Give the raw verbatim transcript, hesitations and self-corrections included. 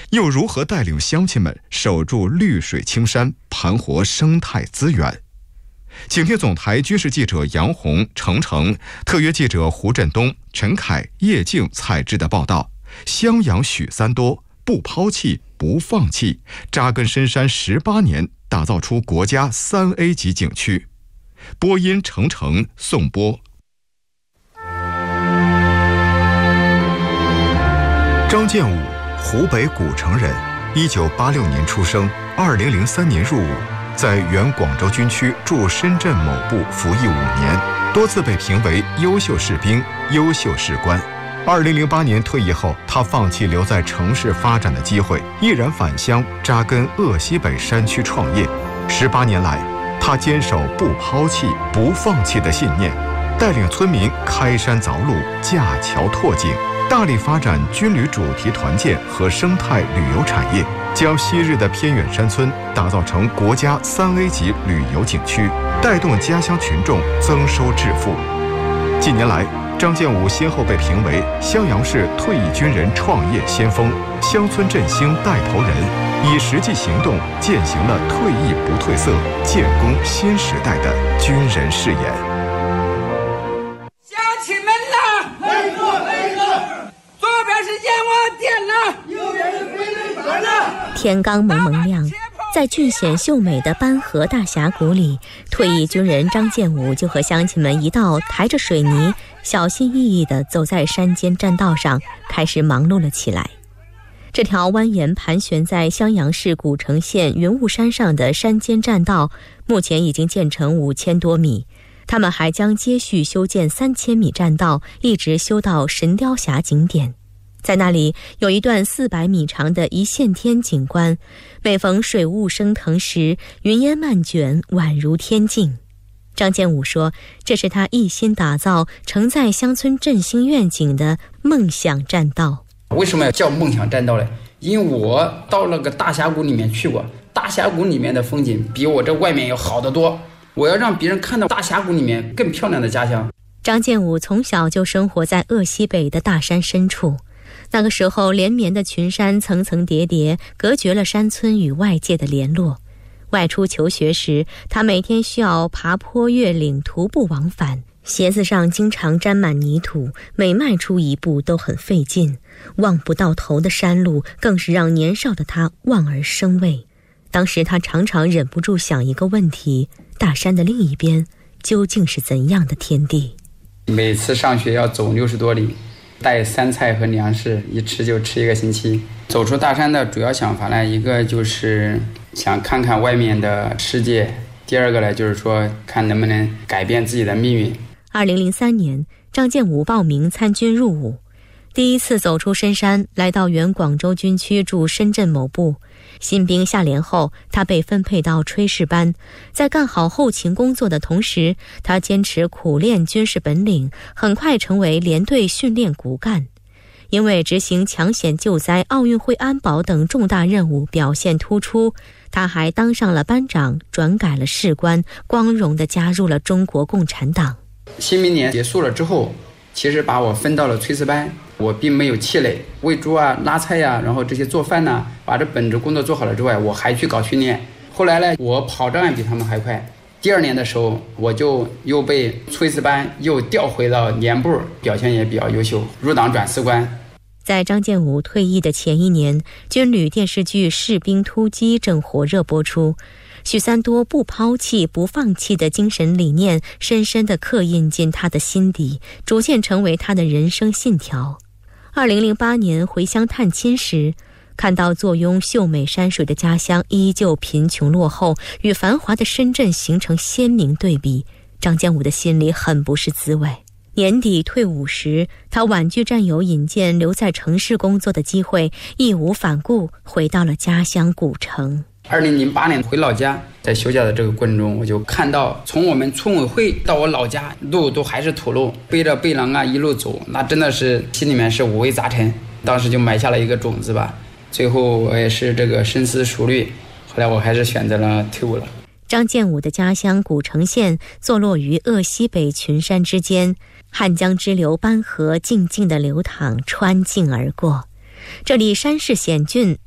又如何带领乡亲们守住绿水青山，盘活生态资源？请听总台军事记者杨红、程程，特约记者胡振东、陈凯、叶静采制的报道。襄阳许三多不抛弃不放弃，扎根深山十八年，打造出国家三 A 级景区。播音程程，颂播。张建武，湖北古城人，一九八六年出生，二零零三年入伍，在原广州军区驻深圳某部服役五年，多次被评为优秀士兵、优秀士官。二零零八年退役后，他放弃留在城市发展的机会，毅然返乡扎根鄂西北山区创业。十八年来，他坚守不抛弃、不放弃的信念，带领村民开山凿路、架桥拓井，大力发展军旅主题团建和生态旅游产业，将昔日的偏远山村打造成国家三 A 级旅游景区，带动家乡群众增收致富。近年来，张建武先后被评为襄阳市退役军人创业先锋、乡村振兴带头人，以实际行动践行了退役不褪色、建功新时代的军人誓言。 乡亲们啦，来个来个，左边是阎王殿啦，右边是鬼门关啦。 天刚蒙蒙亮，在峻险秀美的班河大峡谷里，退役军人张建武就和乡亲们一道抬着水泥，小心翼翼地走在山间栈道上，开始忙碌了起来。这条蜿蜒盘旋在襄阳市古城县云雾山上的山间栈道，目前已经建成五千多米。他们还将接续修建三千米栈道，一直修到神雕峡景点。在那里有一段四百米长的一线天景观，每逢水雾升腾时，云烟漫卷，宛如天境。张建武说，这是他一心打造承载乡村振兴愿景的梦想栈道。 为什么要叫梦想栈道呢？因为我到那个大峡谷里面去过，大峡谷里面的风景比我这外面要好得多，我要让别人看到大峡谷里面更漂亮的家乡。 张建武从小就生活在鄂西北的大山深处，那个时候连绵的群山层层叠叠，隔绝了山村与外界的联络。外出求学时，他每天需要爬坡越岭，徒步往返，鞋子上经常沾满泥土，每迈出一步都很费劲。望不到头的山路更是让年少的他望而生畏。当时他常常忍不住想一个问题：大山的另一边究竟是怎样的天地？ 每次上学要走六十多里，带三菜和粮食，一吃就吃一个星期。走出大山的主要想法呢，一个就是想看看外面的世界，第二个呢就是说看能不能改变自己的命运。 二零零三年，张建武报名参军入伍，第一次走出深山，来到原广州军区驻深圳某部。新兵下连后，他被分配到炊事班，在干好后勤工作的同时，他坚持苦练军事本领，很快成为连队训练骨干。因为执行抢险救灾、奥运会安保等重大任务表现突出，他还当上了班长，转改了士官，光荣地加入了中国共产党。 新兵年结束了之后，其实把我分到了炊事班，我并没有气馁，喂猪啊、拉菜呀、啊，然后这些做饭呐、啊，把这本职工作做好了之外，我还去搞训练。后来呢，我跑障碍比他们还快。第二年的时候，我就又被炊事班又调回到连部，表现也比较优秀，入党转士官。 在张建武退役的前一年，军旅电视剧《士兵突击》正火热播出。许三多不抛弃不放弃的精神理念深深地刻印进他的心底，逐渐成为他的人生信条。二零零八年回乡探亲时，看到坐拥秀美山水的家乡依旧贫穷落后，与繁华的深圳形成鲜明对比，张建武的心里很不是滋味。年底退伍时，他婉拒战友引荐留在城市工作的机会，义无反顾回到了家乡古城。 二零零八年回老家，在休假的这个过程中，我就看到从我们村委会到我老家路都还是土路，背着背囊啊一路走，那真的是心里面是五味杂陈。当时就埋下了一个种子吧，最后我也是这个深思熟虑，后来我还是选择了退伍了。 张建武的家乡古城县坐落于鄂西北群山之间，汉江支流班河静静地流淌，穿境而过。这里山势险峻，